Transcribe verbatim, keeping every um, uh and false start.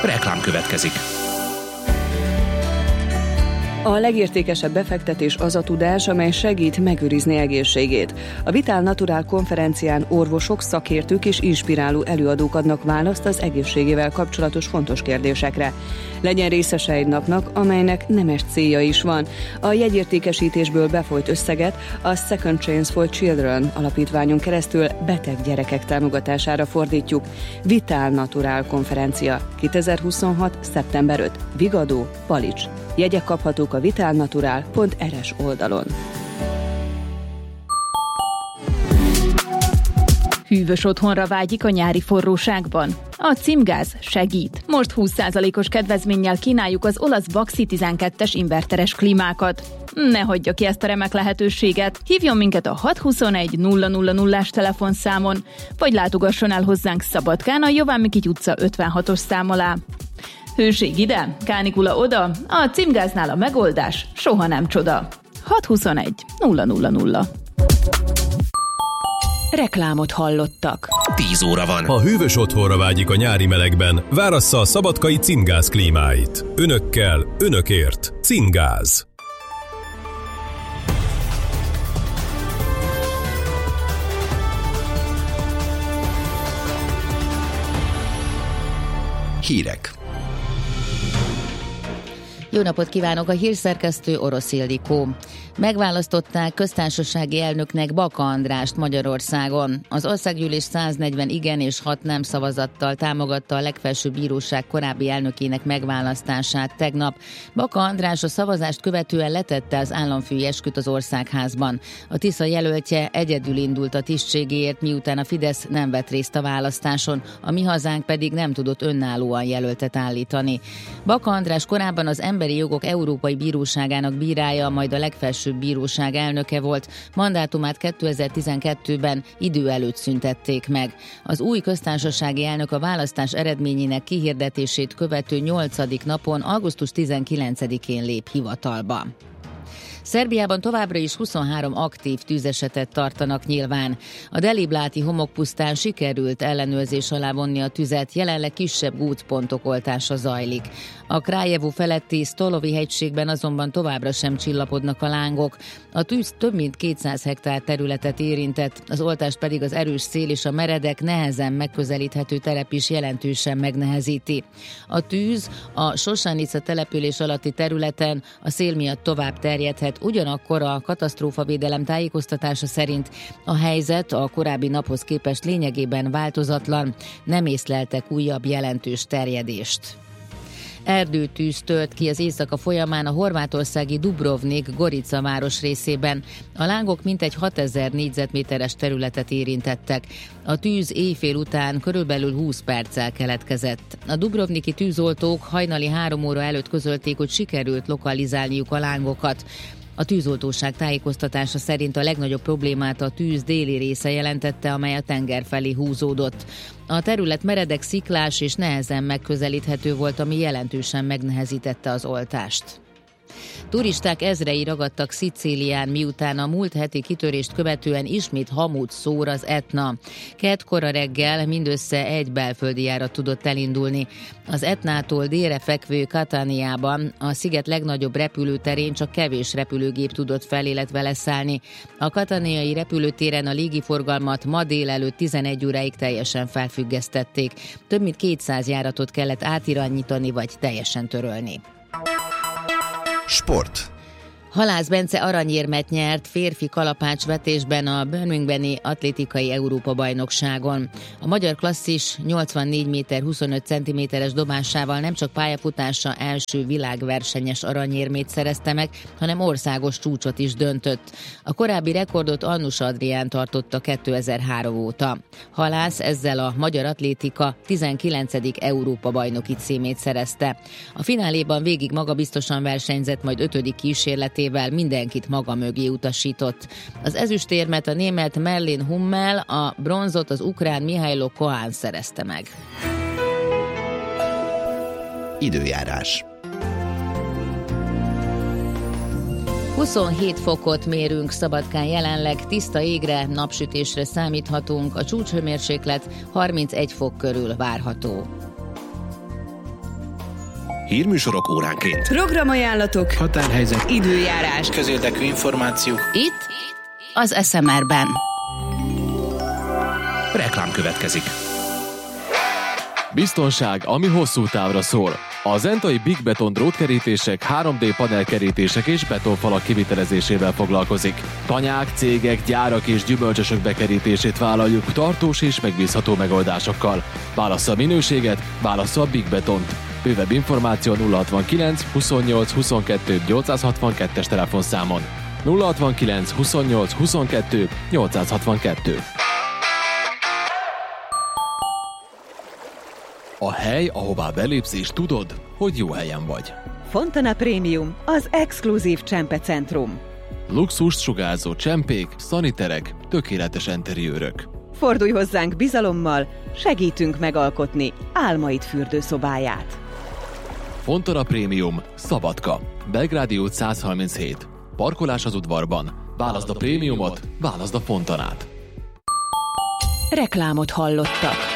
Reklám következik. A legértékesebb befektetés az a tudás, amely segít megőrizni egészségét. A Vital Natural konferencián orvosok, szakértők és inspiráló előadók adnak választ az egészségével kapcsolatos fontos kérdésekre. Legyen részese egy napnak, amelynek nemes célja is van. A jegyértékesítésből befolyt összeget a Second Chance for Children alapítványon keresztül beteg gyerekek támogatására fordítjuk. Vital Natural konferencia kétezer-huszonhat. szeptember ötödike. Vigadó, Palics. Jegyek kaphatók a vitalnatural pont er es oldalon. Hűvös otthonra vágyik a nyári forróságban? A Címgáz segít. Most húsz százalékos kedvezménnyel kínáljuk az olasz Baxi tizenkettes inverteres klímákat. Ne hagyja ki ezt a remek lehetőséget. Hívjon minket a hat huszonegy nulla nulla nullás telefonszámon, vagy látogasson el hozzánk Szabadkán a Jován Mikity utca ötvenhatos szám alá. Hőség ide, kánikula oda, a Címgáznál a megoldás soha nem csoda. hat huszonegy nulla nulla nulla. Reklámot hallottak. tíz óra van. Ha hűvös otthonra vágyik a nyári melegben, várassza a szabadkai Címgáz klímáit. Önökkel, önökért. Címgáz. Hírek. Jó napot kívánok, a hírszerkesztő Orosz Ildikó. Megválasztották köztársasági elnöknek Baka Andrást Magyarországon. Az országgyűlés száznegyven igen és hat nem szavazattal támogatta a legfelsőbb bíróság korábbi elnökének megválasztását tegnap. Baka András a szavazást követően letette az államfői esküt az Országházban. A Tisza jelöltje egyedül indult a tisztségéért, miután a Fidesz nem vett részt a választáson, a Mi Hazánk pedig nem tudott önállóan jelöltet állítani. Baka András korábban az Emberi Jogok Európai Bíróságának bírája, majd a legfelsőbb bíróság elnöke volt, mandátumát kétezer-tizenkettőben idő előtt szüntették meg. Az új köztársasági elnök a választás eredményének kihirdetését követő nyolcadik napon, augusztus tizenkilencedikén lép hivatalba. Szerbiában továbbra is huszonhárom aktív tűzesetet tartanak nyilván. A Delibláti homokpusztán sikerült ellenőrzés alá vonni a tüzet, jelenleg kisebb gútpontok oltása zajlik. A Kraljevo feletti Stolovi hegységben azonban továbbra sem csillapodnak a lángok. A tűz több mint kétszáz hektár területet érintett, az oltást pedig az erős szél és a meredek, nehezen megközelíthető terep is jelentősen megnehezíti. A tűz a Sosanica település alatti területen a szél miatt tovább terjedhet, ugyanakkor a katasztrófavédelem tájékoztatása szerint a helyzet a korábbi naphoz képest lényegében változatlan, nem észleltek újabb jelentős terjedést. Erdőtűz tört ki az éjszaka folyamán a horvátországi Dubrovnik Gorica város részében. A lángok mintegy hatezer négyzetméteres területet érintettek. A tűz éjfél után körülbelül húsz perccel keletkezett. A dubrovniki tűzoltók hajnali három óra előtt közölték, hogy sikerült lokalizálniuk a lángokat. A tűzoltóság tájékoztatása szerint a legnagyobb problémát a tűz déli része jelentette, amely a tenger felé húzódott. A terület meredek, sziklás és nehezen megközelíthető volt, ami jelentősen megnehezítette az oltást. Turisták ezrei ragadtak Szicílián, miután a múlt heti kitörést követően ismét hamut szór az Etna. Kedd kora reggel mindössze egy belföldi járat tudott elindulni. Az Etnától délre fekvő Cataniában, a sziget legnagyobb repülőterén csak kevés repülőgép tudott fel, illetve leszállni. A kataniai repülőtéren a légiforgalmat ma délelőtt tizenegy óráig teljesen felfüggesztették. Több mint kétszáz járatot kellett átirányítani vagy teljesen törölni. Sport. Halász Bence aranyérmet nyert férfi kalapácsvetésben a Birminghami atlétikai Európa-bajnokságon. A magyar klasszis nyolcvannégy méter huszonöt centiméteres dobásával nem csak pályafutása első világversenyes aranyérmét szerezte meg, hanem országos csúcsot is döntött. A korábbi rekordot Annus Adrián tartotta kétezer-három óta. Halász ezzel a magyar atlétika tizenkilencedik Európa-bajnoki címét szerezte. A fináléban végig magabiztosan versenyzett, majd ötödik kísérletével mindenkit maga mögé utasított. Az ezüstérmet a német Merlin Hummel, a bronzot az ukrán Mihailo Kohan szerezte meg. Időjárás. huszonhét fokot mérünk Szabadkán jelenleg, tiszta égre, napsütésre számíthatunk, a csúcshőmérséklet harmincegy fok körül várható. Hírműsorok óránként. Programajánlatok, Határhelyzet, időjárás. közérdekű információk. Itt az es em er-ben. Reklám következik. Biztonság, ami hosszú távra szól. A zentai Big Beton drótkerítések, három dé panelkerítések és betonfalak kivitelezésével foglalkozik. Tanyák, cégek, gyárak és gyümölcsösök bekerítését vállaljuk tartós és megbízható megoldásokkal. Válassza a minőséget, válassza a Big Betont. Bővebb információ nulla hatvankilenc huszonnyolc huszonkettő nyolcszázhatvankettes telefonszámon. nulla hatvankilenc huszonnyolc huszonkettő nyolcszázhatvankettő. A hely, ahová belépsz és tudod, hogy jó helyen vagy. Fontana Premium, az exkluzív csempecentrum. Luxust sugárzó csempék, szaniterek, tökéletes enteriőrök. Fordulj hozzánk bizalommal, segítünk megalkotni álmaid fürdőszobáját. Fontana Premium, Szabadka, Belgrádi út száz harminchét. Parkolás az udvarban. Válaszd a prémiumot, válaszd a Fontanát. Reklámot hallottak.